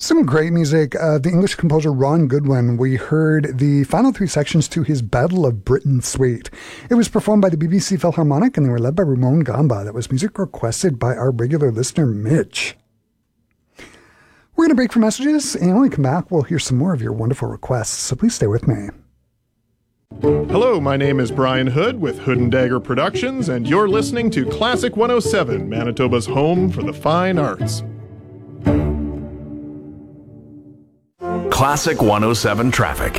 Some great music. The English composer Ron Goodwin. We heard the final three sections to his Battle of Britain Suite. It was performed by the BBC Philharmonic and they were led by Ramon Gamba. That was music requested by our regular listener, Mitch. We're going to break for messages, and when we come back, we'll hear some more of your wonderful requests, so please stay with me. Hello, my name is Brian Hood with Hood and Dagger Productions, and you're listening to Classic 107, Manitoba's home for the fine arts. Classic 107 traffic.